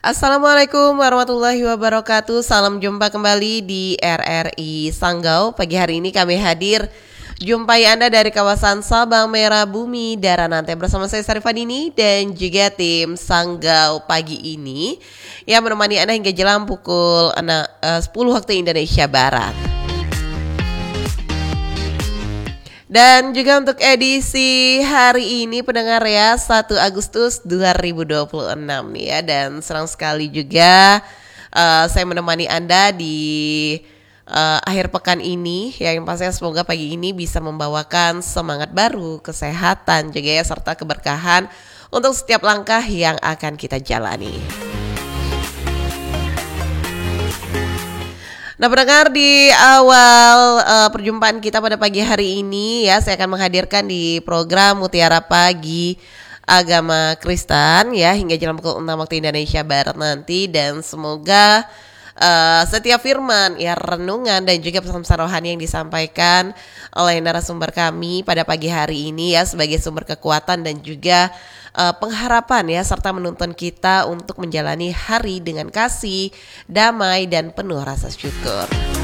Assalamualaikum warahmatullahi wabarakatuh. Salam jumpa kembali di RRI Sanggau. Pagi hari ini kami hadir jumpai Anda dari kawasan Sabang Merah Bumi Daranante bersama saya Sarifadini dan juga tim Sanggau pagi ini yang menemani Anda hingga jelang pukul 10 waktu Indonesia Barat. Dan juga untuk edisi hari ini pendengar ya 1 Agustus 2026 nih ya. Dan senang sekali juga saya menemani Anda di akhir pekan ini ya, yang pastinya semoga pagi ini bisa membawakan semangat baru, kesehatan juga ya, serta keberkahan untuk setiap langkah yang akan kita jalani. Nah pendengar, di awal perjumpaan kita pada pagi hari ini ya, saya akan menghadirkan di program Mutiara Pagi Agama Kristen ya hingga jam pukul 6 waktu Indonesia Barat nanti. Dan semoga setiap firman ya, renungan dan juga pesan-pesan rohani yang disampaikan oleh narasumber kami pada pagi hari ini ya, sebagai sumber kekuatan dan juga pengharapan ya, serta menuntun kita untuk menjalani hari dengan kasih, damai dan penuh rasa syukur.